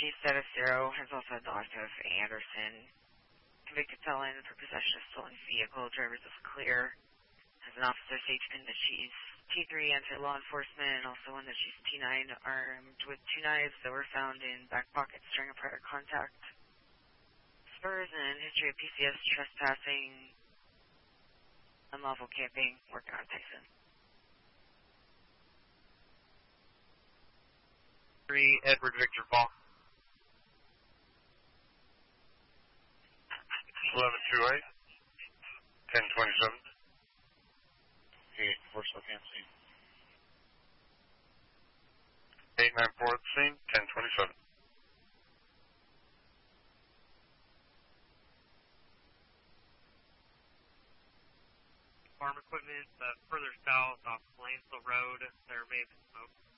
Chief status 0 has also docked of Anderson. Convicted felon for possession of stolen vehicle. Drivers is clear. Has an officer safety pin that she's T3 anti-law enforcement, and also one that she's T9 armed with 2 knives that were found in back pockets during a prior contact. Spurs and history of PCS, trespassing, unlawful camping, working on Tyson. 3 Edward Victor Ball. 1128, 1027. 8 4 Spokane scene. 894 at the scene, 1027. Farm equipment further south off Lanesville Road. There may have been smoke.